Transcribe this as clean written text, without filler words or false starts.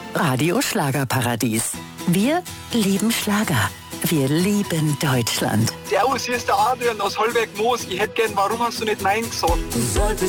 Radio Schlagerparadies. Wir lieben Schlager. Wir lieben Deutschland. Servus, hier ist der Adrian aus Hollberg-Moos. Ich hätte gern, warum hast du nicht Nein gesagt? Du solltest